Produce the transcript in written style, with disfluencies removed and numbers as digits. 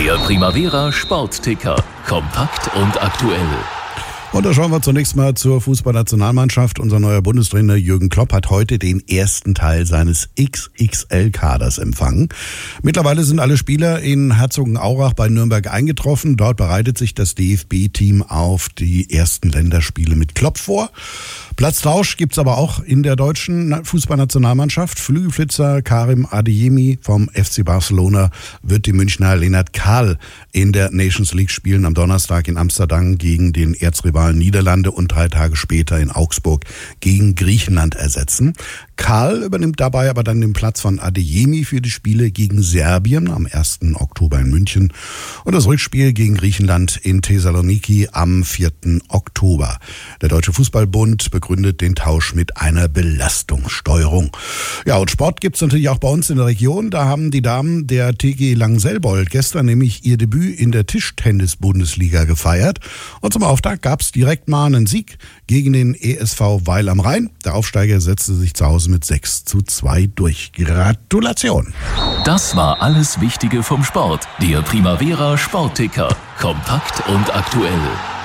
Der Primavera Sportticker. Kompakt und aktuell. Und da schauen wir zunächst mal zur Fußballnationalmannschaft. Unser neuer Bundestrainer Jürgen Klopp hat heute den ersten Teil seines XXL-Kaders empfangen. Mittlerweile sind alle Spieler in Herzogenaurach bei Nürnberg eingetroffen. Dort bereitet sich das DFB-Team auf die ersten Länderspiele mit Klopp vor. Platztausch gibt's aber auch in der deutschen Fußballnationalmannschaft. Flügelflitzer Karim Adeyemi vom FC Barcelona wird die Münchner Lennart Kahl in der Nations League spielen am Donnerstag in Amsterdam gegen den Erzrivalen Niederlande und 3 Tage später in Augsburg gegen Griechenland ersetzen. Kahl übernimmt dabei aber dann den Platz von Adeyemi für die Spiele gegen Serbien am 1. Oktober in München und das Rückspiel gegen Griechenland in Thessaloniki am 4. Oktober. Der Deutsche Fußballbund begründet den Tausch mit einer Belastungssteuerung. Ja, und Sport gibt's natürlich auch bei uns in der Region. Da haben die Damen der TG Langenselbold gestern nämlich ihr Debüt in der Tischtennis-Bundesliga gefeiert. Und zum Auftakt gab's direkt mal einen Sieg gegen den ESV Weil am Rhein. Der Aufsteiger setzte sich zu Hause mit 6:2 durch. Gratulation! Das war alles Wichtige vom Sport. Der Primavera Sportticker. Kompakt und aktuell.